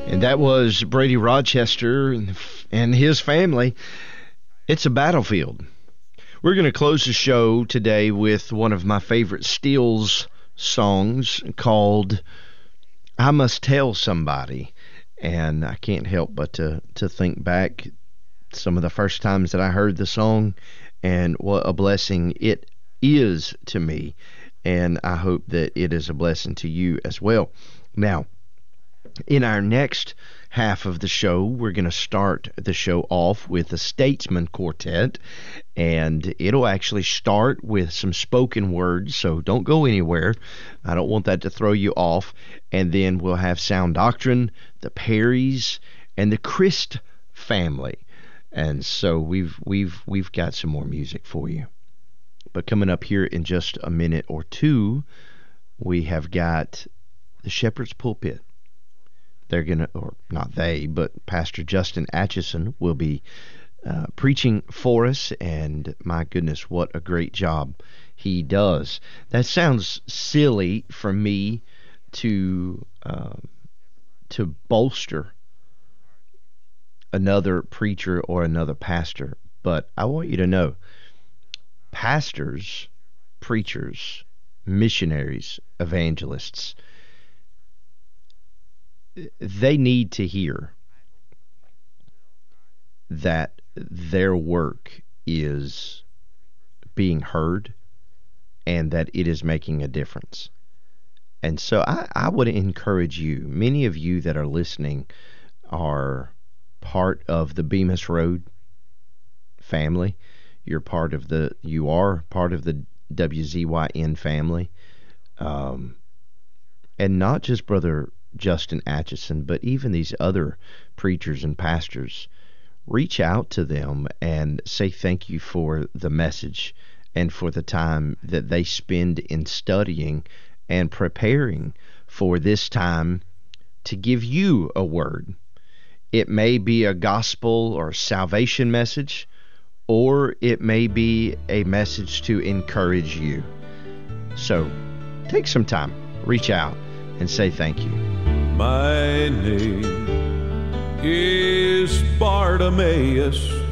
And that was Brady Rochester and his family. It's a battlefield. We're going to close the show today with one of my favorite Steels songs called I Must Tell Somebody. And I can't help but to think back some of the first times that I heard the song and what a blessing it is to me. And I hope that it is a blessing to you as well. Now, in our next half of the show, we're going to start the show off with the Statesman Quartet, and it'll actually start with some spoken words, so don't go anywhere. I don't want that to throw you off. And then we'll have Sound Doctrine, the Perrys, and the Christ family. And so we've got some more music for you. But coming up here in just a minute or two, we have got the Shepherd's Pulpit. They're going to, or not they, but Pastor Justin Atchison will be preaching for us, and my goodness, what a great job he does. That sounds silly for me to bolster another preacher or another pastor, but I want you to know, pastors, preachers, missionaries, evangelists, they need to hear that their work is being heard and that it is making a difference. And so I would encourage you, many of you that are listening are part of the Bemis Road family. You are part of the WZYN family. And not just Brother Justin Atchison, but even these other preachers and pastors. Reach out to them and say thank you for the message and for the time that they spend in studying and preparing for this time to give you a word. It may be a gospel or salvation message, or it may be a message to encourage you. So take some time, reach out, and say thank you. My name is Bartimaeus.